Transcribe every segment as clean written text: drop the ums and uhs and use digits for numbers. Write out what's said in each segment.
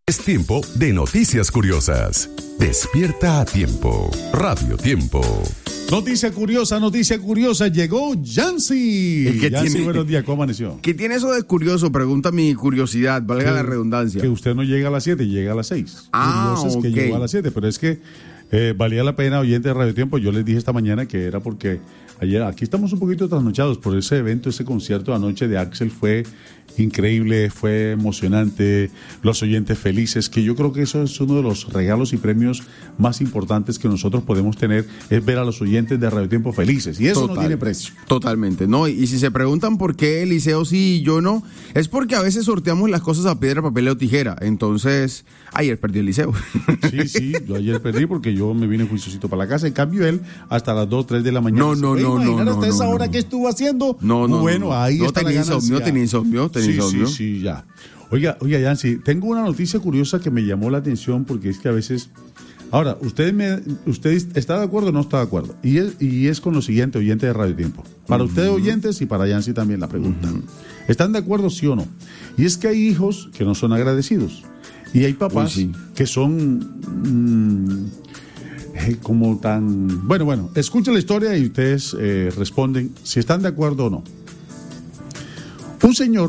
Es tiempo de noticias curiosas. Despierta a tiempo. Radio Tiempo. Noticia curiosa, llegó Yancy. Yancy, buenos días, ¿cómo amaneció? ¿Qué tiene eso de curioso? Pregunta mi curiosidad, valga la redundancia. Que usted no llega a las 7, llega a las 6. Curioso es que llegó a las 7, pero es que valía la pena, oyente de Radio Tiempo, yo les dije esta mañana que era porque ayer, aquí estamos un poquito trasnochados por ese evento, ese concierto de anoche de Axel fue increíble, fue emocionante, los oyentes felices, que yo creo que eso es uno de los regalos y premios más importantes que nosotros podemos tener, es ver a los oyentes de Radio Tiempo felices, y eso no tiene precio. Totalmente, ¿no? Y si se preguntan por qué Eliseo sí y yo no, es porque a veces sorteamos las cosas a piedra, papel o tijera, entonces, ayer perdió Eliseo. Sí, yo ayer perdí porque yo me vine juiciosito para la casa, en cambio él hasta las 2, 3 de la mañana. No. Hasta esa hora que estuvo haciendo. Bueno, ahí está la ganancia. Tenía insomnio. Sí, ya. Oiga, Yancy, tengo una noticia curiosa que me llamó la atención porque es que a veces... Ahora, ¿usted está de acuerdo o no está de acuerdo? Y es con lo siguiente, oyente de Radio Tiempo. Para ustedes oyentes y para Yancy también la pregunta. ¿Están de acuerdo sí o no? Y es que hay hijos que no son agradecidos. Y hay papás que son... como tan... Bueno, escuchen la historia y ustedes responden si están de acuerdo o no. Un señor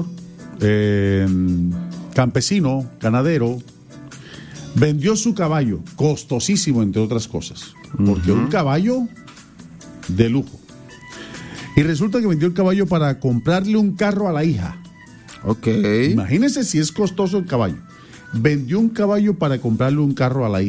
campesino, ganadero, vendió su caballo, costosísimo entre otras cosas, porque un caballo de lujo. Y resulta que vendió el caballo para comprarle un carro a la hija. Ok. Imagínense si es costoso el caballo. Vendió un caballo para comprarle un carro a la hija.